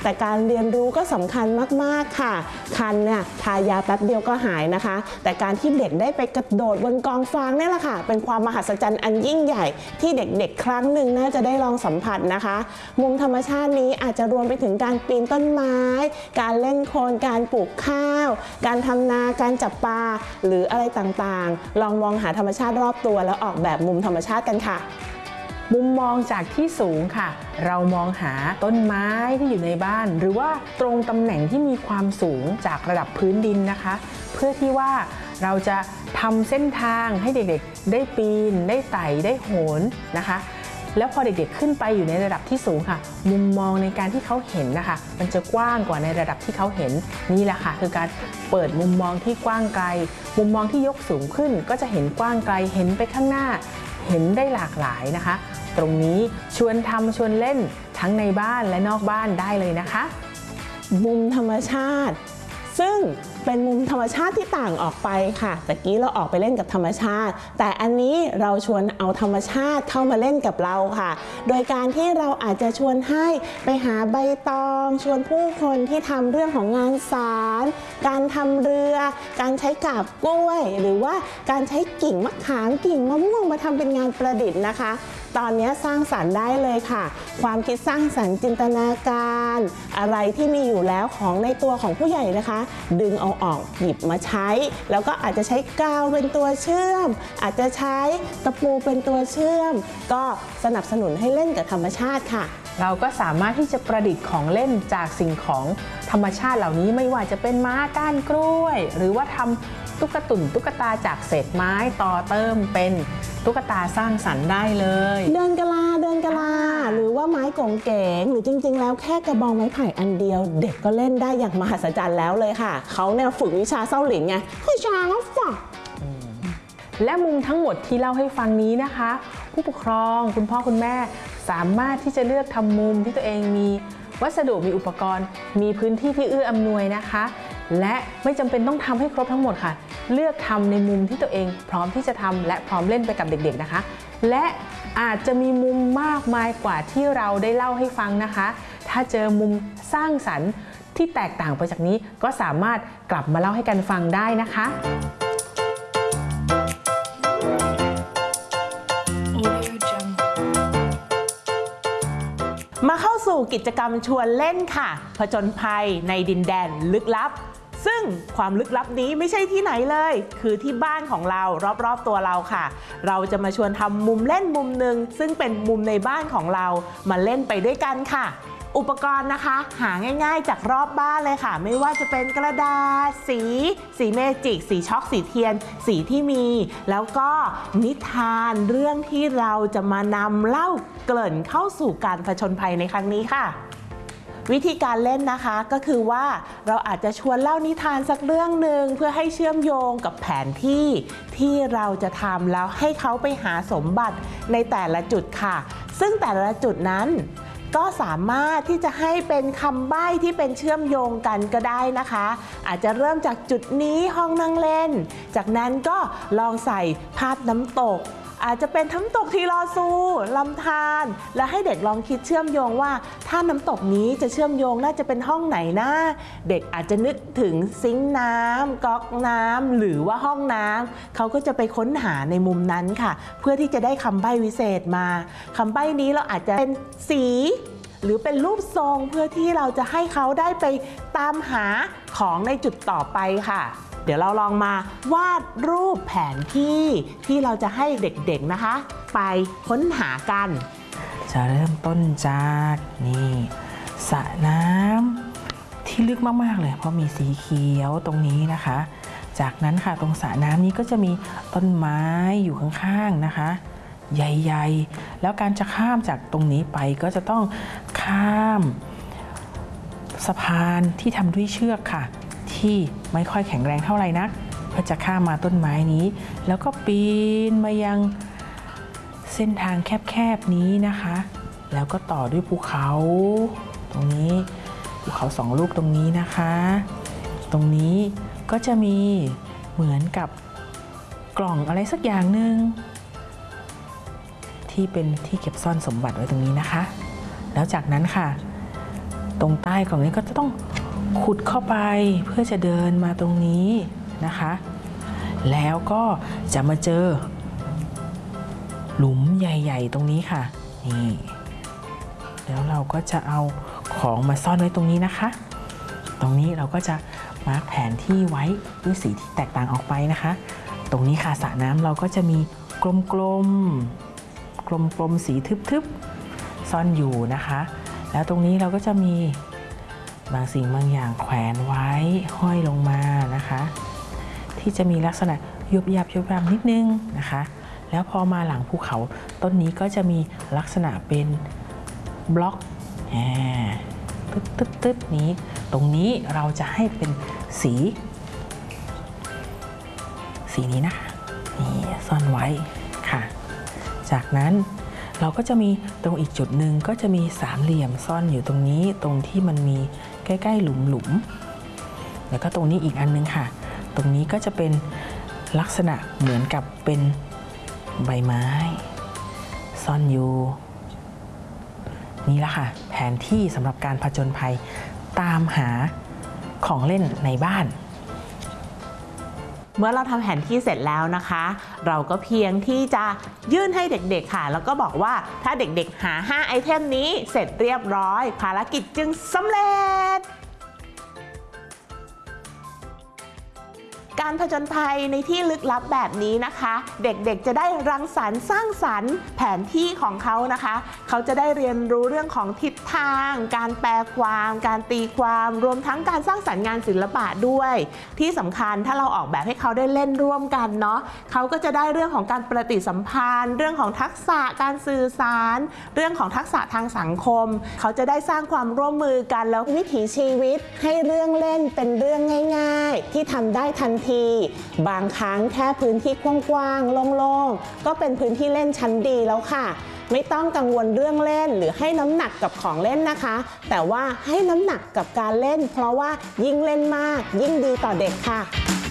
แต่การเรียนรู้ก็สำคัญมากๆค่ะคันเนี่ยทายาแป๊บเดียวก็หายนะคะแต่การที่เด็กได้ไปกระโดดบนกองฟางนี่แหละค่ะเป็นความมหัศจรรย์อันยิ่งใหญ่ที่เด็กๆครั้งหนึ่งน่าจะได้ลองสัมผัสนะคะมุมธรรมชาตินี้อาจจะรวมไปถึงการปีนต้นไม้การเล่นโคลนการปลูกข้าวการทำนาการจับปลาหรืออะไรต่างๆลองมองหาธรรมชาติรอบตัวแล้วออกแบบมุมธรรมชาติกันค่ะมุมมองจากที่สูงค่ะเรามองหาต้นไม้ที่อยู่ในบ้านหรือว่าตรงตำแหน่งที่มีความสูงจากระดับพื้นดินนะคะเพื่อที่ว่าเราจะทำเส้นทางให้เด็กๆได้ปีนได้ไต่ได้โหนนะคะแล้วพอเด็กๆขึ้นไปอยู่ในระดับที่สูงค่ะมุมมองในการที่เขาเห็นนะคะมันจะกว้างกว่าในระดับที่เขาเห็นนี่แหละค่ะคือการเปิดมุมมองที่กว้างไกลมุมมองที่ยกสูงขึ้นก็จะเห็นกว้างไกลเห็นไปข้างหน้าเห็นได้หลากหลายนะคะตรงนี้ชวนทำชวนเล่นทั้งในบ้านและนอกบ้านได้เลยนะคะมุมธรรมชาติซึ่งเป็นมุมธรรมชาติที่ต่างออกไปค่ะตะกี้เราออกไปเล่นกับธรรมชาติแต่อันนี้เราชวนเอาธรรมชาติเข้ามาเล่นกับเราค่ะโดยการที่เราอาจจะชวนให้ไปหาใบตองชวนผู้คนที่ทำเรื่องของงานสารการทำเรือการใช้กาบกล้วยหรือว่าการใช้กิ่งมะขามกิ่งมะม่วงมาทำเป็นงานประดิษฐ์นะคะตอนนี้สร้างสรรค์ได้เลยค่ะความคิดสร้างสรรค์จินตนาการอะไรที่มีอยู่แล้วของในตัวของผู้ใหญ่นะคะดึงเอาออกหยิบมาใช้แล้วก็อาจจะใช้กาวเป็นตัวเชื่อมอาจจะใช้ตะปูเป็นตัวเชื่อมก็สนับสนุนให้เล่นกับธรรมชาติค่ะเราก็สามารถที่จะประดิษฐ์ของเล่นจากสิ่งของธรรมชาติเหล่านี้ไม่ว่าจะเป็นม้าก้านกล้วยหรือว่าทำตุ๊กตาจากเศษไม้ต่อเติมเป็นตุ๊กตาสร้างสรรค์ได้เลยเดินกะลาหรือว่าไม้กงเก๋งหรือจริงๆแล้วแค่กระบองไม้ไผ่อันเดียวเด็กก็เล่นได้อย่างมหัศจรรย์แล้วเลยค่ะเขาเนี่ยฝึกวิชาเส้าหลินไงวิชาเขาฝึกและมุมทั้งหมดที่เล่าให้ฟังนี้นะคะผู้ปกครองคุณพ่อคุณแม่สามารถที่จะเลือกทำมุมที่ตัวเองมีวัสดุมีอุปกรณ์มีพื้นที่ที่เอื้ออำนวยนะคะและไม่จำเป็นต้องทำให้ครบทั้งหมดค่ะเลือกทำในมุมที่ตัวเองพร้อมที่จะทำและพร้อมเล่นไปกับเด็กๆนะคะและอาจจะมีมุมมากมายกว่าที่เราได้เล่าให้ฟังนะคะถ้าเจอมุมสร้างสรรค์ที่แตกต่างไปจากนี้ก็สามารถกลับมาเล่าให้กันฟังได้นะคะมาเข้าสู่กิจกรรมชวนเล่นค่ะผจญภัยในดินแดนลึกลับซึ่งความลึกลับนี้ไม่ใช่ที่ไหนเลยคือที่บ้านของเรารอบๆตัวเราค่ะเราจะมาชวนทำมุมเล่นมุมหนึ่งซึ่งเป็นมุมในบ้านของเรามาเล่นไปด้วยกันค่ะอุปกรณ์นะคะหาง่ายๆจากรอบบ้านเลยค่ะไม่ว่าจะเป็นกระดาษสีเมจิกสีช็อกสีเทียนสีที่มีแล้วก็นิทานเรื่องที่เราจะมานำเล่าเกริ่นเข้าสู่การผจญภัยในครั้งนี้ค่ะวิธีการเล่นนะคะก็คือว่าเราอาจจะชวนเล่านิทานสักเรื่องหนึ่งเพื่อให้เชื่อมโยงกับแผนที่เราจะทำแล้วให้เขาไปหาสมบัติในแต่ละจุดค่ะซึ่งแต่ละจุดนั้นก็สามารถที่จะให้เป็นคำใบ้ที่เป็นเชื่อมโยงกันก็ได้นะคะอาจจะเริ่มจากจุดนี้ห้องนั่งเล่นจากนั้นก็ลองใส่ภาพน้ำตกอาจจะเป็นน้ำตกทีลอซูลำธารแล้วให้เด็กลองคิดเชื่อมโยงว่าถ้าน้ำตกนี้จะเชื่อมโยงน่าจะเป็นห้องไหนนะเด็กอาจจะนึกถึงซิงค์น้ำก๊อกน้ำหรือว่าห้องน้ำเขาก็จะไปค้นหาในมุมนั้นค่ะเพื่อที่จะได้คำใบ้วิเศษมาคำใบ้นี้เราอาจจะเป็นสีหรือเป็นรูปทรงเพื่อที่เราจะให้เขาได้ไปตามหาของในจุดต่อไปค่ะเดี๋ยวเราลองมาวาดรูปแผนที่เราจะให้เด็กๆนะคะไปค้นหากันจะเริ่มต้นจากนี่สระน้ำที่ลึกมากๆเลยเพราะมีสีเขียวตรงนี้นะคะจากนั้นค่ะตรงสระน้ำนี้ก็จะมีต้นไม้อยู่ข้างๆนะคะใหญ่ๆแล้วการจะข้ามจากตรงนี้ไปก็จะต้องข้ามสะพานที่ทำด้วยเชือกค่ะที่ไม่ค่อยแข็งแรงเท่าไหร่นักเพื่อจะข้ามมาต้นไม้นี้แล้วก็ปีนมายังเส้นทางแคบๆนี้นะคะแล้วก็ต่อด้วยภูเขาตรงนี้ภูเขาสองลูกตรงนี้นะคะตรงนี้ก็จะมีเหมือนกับกล่องอะไรสักอย่างหนึ่งที่เป็นที่เก็บซ่อนสมบัติไว้ตรงนี้นะคะแล้วจากนั้นค่ะตรงใต้กล่องนี้ก็จะต้องขุดเข้าไปเพื่อจะเดินมาตรงนี้นะคะแล้วก็จะมาเจอหลุมใหญ่ๆตรงนี้ค่ะนี่แล้วเราก็จะเอาของมาซ่อนไว้ตรงนี้นะคะตรงนี้เราก็จะมาร์คแผนที่ไว้ด้วยสีที่แตกต่างออกไปนะคะตรงนี้ค่ะสระน้ำเราก็จะมีกลมๆสีทึบๆซ่อนอยู่นะคะแล้วตรงนี้เราก็จะมีบางสิ่งบางอย่างแขวนไว้ห้อยลงมานะคะที่จะมีลักษณะยุบยับนิดนึงนะคะแล้วพอมาหลังภูเขาต้นนี้ก็จะมีลักษณะเป็นบล็อกตึ๊ดนี้ตรงนี้เราจะให้เป็นสีนี้นะคะนี่ซ่อนไว้ค่ะจากนั้นเราก็จะมีตรงอีกจุดหนึ่งก็จะมีสามเหลี่ยมซ่อนอยู่ตรงนี้ตรงที่มันมีใกล้ๆหลุมแล้วก็ตรงนี้อีกอันนึงค่ะตรงนี้ก็จะเป็นลักษณะเหมือนกับเป็นใบไม้ซ่อนอยู่นี่แหละค่ะแผนที่สำหรับการผจญภัยตามหาของเล่นในบ้านเมื่อเราทำแผนที่เสร็จแล้วนะคะเราก็เพียงที่จะยื่นให้เด็กๆค่ะแล้วก็บอกว่าถ้าเด็กๆหา5ไอเทมนี้เสร็จเรียบร้อยภารกิจจึงสำเร็จการผจญภัยในที่ลึกลับแบบนี้นะคะเด็กๆจะได้รังสรรค์สร้างสรรค์แผนที่ของเขานะคะเขาจะได้เรียนรู้เรื่องของทิศทางการแปลความการตีความรวมทั้งการสร้างสรรค์งานศิลปะด้วยที่สำคัญถ้าเราออกแบบให้เขาได้เล่นร่วมกันเนาะเขาก็จะได้เรื่องของการปฏิสัมพันธ์เรื่องของทักษะการสื่อสารเรื่องของทักษะทางสังคมเขาจะได้สร้างความร่วมมือกันแล้ววิถีชีวิตให้เรื่องเล่นเป็นเรื่องง่ายๆที่ทำได้ทันทีบางครั้งแค่พื้นที่กว้างๆโล่งๆก็เป็นพื้นที่เล่นชั้นดีแล้วค่ะไม่ต้องกังวลเรื่องเล่นหรือให้น้ำหนักกับของเล่นนะคะแต่ว่าให้น้ำหนักกับการเล่นเพราะว่ายิ่งเล่นมากยิ่งดีต่อเด็กค่ะ